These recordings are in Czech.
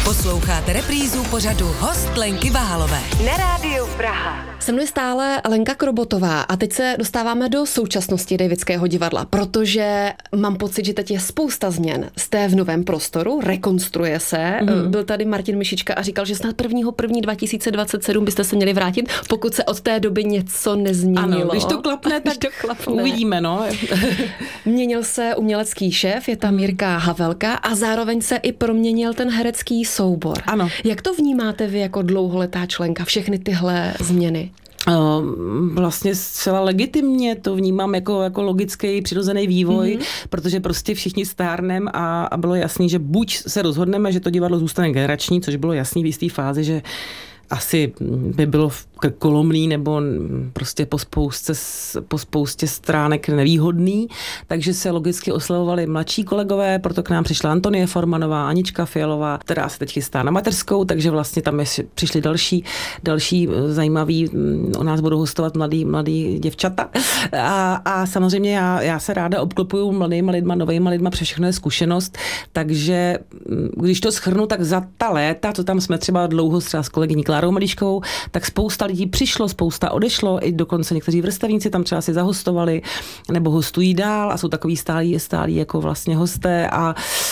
Posloucháte reprízu pořadu Host Lenky Vahalové na Rádiu Praha. Se mnou je stále Lenka Krobotová a teď se dostáváme do současnosti Davidského divadla, protože mám pocit, že teď je spousta změn. Jste v novém prostoru, rekonstruuje se. Byl tady Martin Mišička a říkal, že snad 1.1.2027 byste se měli vrátit, pokud se od té doby něco nezměnilo. Ano, když to klapne, tak uvidíme, no. Měnil se umělecký šéf, je tam Jirka Havelka a zároveň se i proměnil ten herecký soubor. Ano. Jak to vnímáte vy jako dlouholetá členka, všechny tyhle změny? Vlastně zcela legitimně to vnímám jako logický přirozený vývoj, protože prostě všichni stárnem a bylo jasný, že buď se rozhodneme, že to divadlo zůstane generační, což bylo jasný v jisté fázi, že asi by bylo kolomný nebo prostě po spoustě stránek nevýhodný, takže se logicky oslavovali mladší kolegové, proto k nám přišla Antonie Formanová, Anička Fialová, která se teď chystá na mateřskou, takže vlastně tam přišli další zajímaví, u nás budou hostovat mladý děvčata a samozřejmě já se ráda obklopuju mladýma lidma, novejma lidma, protože všechno je zkušenost, takže když to shrnu, tak za ta léta, co tam jsme třeba dlouho třeba s kolegyní Klárou Malíškovou, tak spousta lidí přišlo, spousta odešlo, i dokonce někteří vrstevníci tam třeba si zahostovali, nebo hostují dál a jsou takový stálí jako vlastně hosté a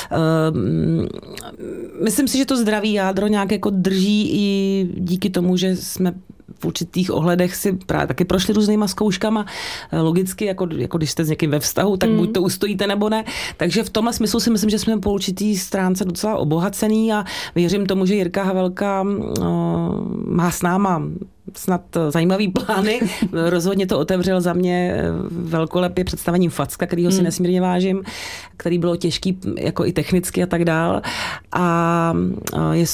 myslím si, že to zdravý jádro nějak jako drží i díky tomu, že jsme v určitých ohledech si právě taky prošli různýma zkouškama. Logicky, jako když jste s někým ve vztahu, tak buď to ustojíte, nebo ne. Takže v tomhle smyslu si myslím, že jsme po určitý stránce docela obohacený a věřím tomu, že Jirka Havelka má s náma snad zajímavý plány. Rozhodně to otevřel za mě velkolepě představením Facka, kterýho si nesmírně vážím, který bylo těžký jako i technicky a tak dál. A je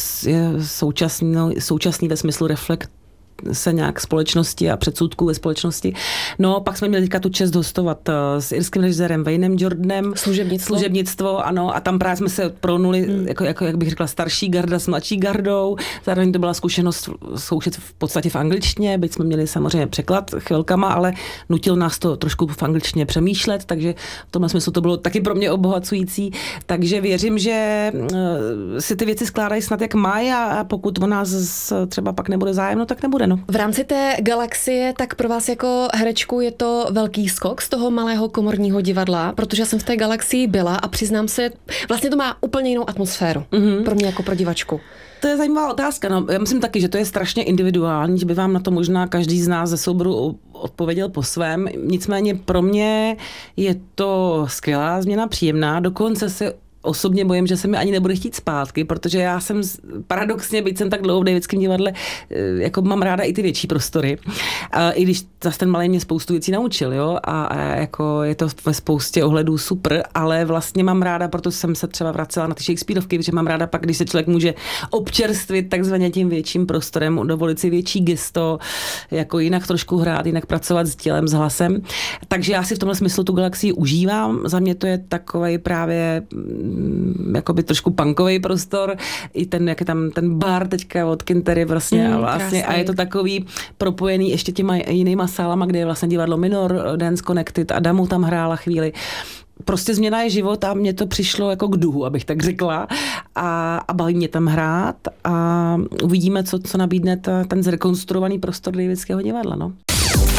současný ve smyslu reflekt se nějak společnosti a předsudků ve společnosti. No, pak jsme měli teďka tu čest hostovat s irským režisérem Waynem Jordanem. Služebnictvo, ano, a tam právě jsme se pronuli, jak bych řekla, starší garda s mladší gardou. Zároveň to byla zkušenost zkoušet v podstatě v angličtině, byť jsme měli samozřejmě překlad chvilkama, ale nutil nás to trošku v angličtině přemýšlet, takže v tomhle smyslu to bylo taky pro mě obohacující. Takže věřím, že si ty věci skládají snad jak mají a pokud o nás třeba pak nebude zájem, no tak nebude. No. V rámci té galaxie, tak pro vás jako herečku je to velký skok z toho malého komorního divadla, protože já jsem v té galaxii byla a přiznám se, vlastně to má úplně jinou atmosféru pro mě jako pro divačku. To je zajímavá otázka. No, já myslím taky, že to je strašně individuální, že by vám na to možná každý z nás ze souboru odpověděl po svém. Nicméně pro mě je to skvělá změna, příjemná, dokonce se osobně bojím, že se mi ani nebude chtít zpátky, protože já jsem paradoxně, byť jsem tak dlouho v Davidském divadle, jako mám ráda i ty větší prostory. I když zase ten malej mě spoustu věcí naučil, jo, a jako je to ve spoustě ohledů super, ale vlastně mám ráda, proto jsem se třeba vracela na ty Shakespeareovky, protože mám ráda pak, když se člověk může občerstvit takzvaně tím větším prostorem, dovolit si větší gesto, jako jinak trošku hrát, jinak pracovat s tělem, s hlasem. Takže já si v tomhle smyslu tu galaxii užívám. Za mě to je takovej právě jakoby trošku punkový prostor, i jak je tam ten bar teďka od Kintery vlastně, a je to takový propojený ještě těma jinýma sálama, kde je vlastně divadlo Minor, Dance Connected, Adamu tam hrála chvíli. Prostě změna je život a mně to přišlo jako k duhu, abych tak řekla. A baví mě tam hrát a uvidíme, co nabídne ten zrekonstruovaný prostor Davidského divadla. No.